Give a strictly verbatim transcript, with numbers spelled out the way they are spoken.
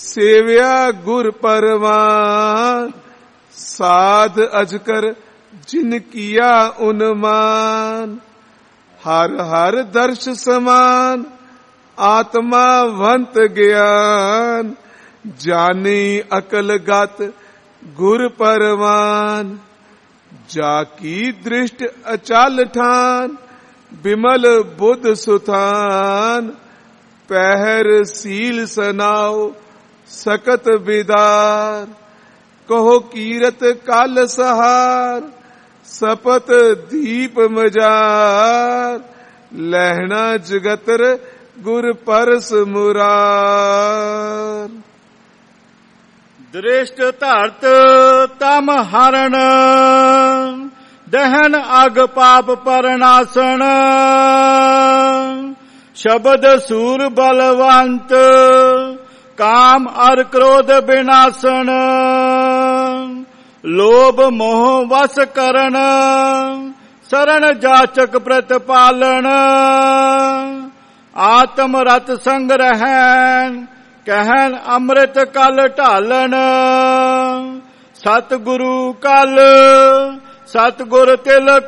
सेव्या गुर परवान, साध अजकर जिन किया उन्मान। हर हर दर्श समान, आत्मा वंत ज्ञान, जानी अकल गत गुर परवान। जाकी दृष्ट अचल ठान, बिमल बुद्ध सुथान। पहर सील सनाओ सकत बिदार, कहो कीरत काल सहार। सपत दीप मजार, लहना जगतर गुर परस मुरार। दृष्ट धरत तम हरण, दहन अग पाप परनासन। शब्द सूर बलवंत, काम अर क्रोध विनाशन। लोभ मोह वश करण, शरण जाचक प्रतिपालन। आत्म रत संग रहन, कहन अमृत कल ढालन। सतगुरु कल सतगुर तिलक